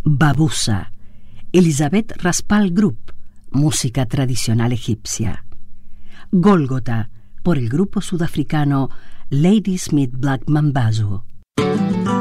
Babusa, Elizabeth Raspal Group, música tradicional egipcia. Gólgota, por el grupo sudafricano Ladysmith Black Mambazo.